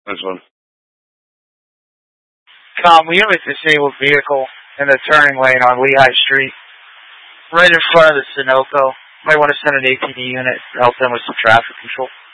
This one. We have a disabled vehicle in the turning lane on Lehigh Street, right in front of the Sunoco. Might want to send an APD unit to help them with some traffic control.